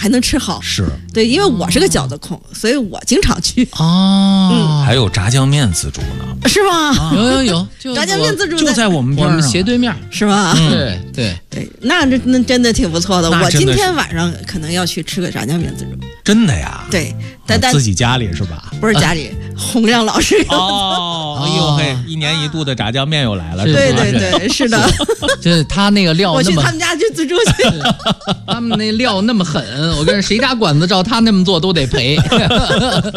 还能吃好。 是对，因为我是个饺子控，所以我经常去。 还有炸酱面自助呢， 是吗？ 有， 炸酱面自助就在我们边上， 我们斜对面， 是吧？ 对， 那真的挺不错的。我今那真的是天晚上可能要去吃个炸酱面自助。 真的呀？ 对，但自己家里是吧？ 不是家里，洪亮老师哎呦嘿，一年一度的炸酱面又来了， 对是吧？ 对，是的。 就是他那个料我那么， 去他们家去自助去。 他们那料那么狠，我跟谁家馆子照他那么做都得赔。